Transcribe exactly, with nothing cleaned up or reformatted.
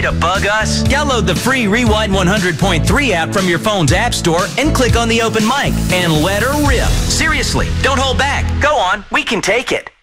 to bug us? Download the free Rewind one hundred point three app from your phone's app store and click on the open mic and let her rip. Seriously, don't hold back. Go on, we can take it.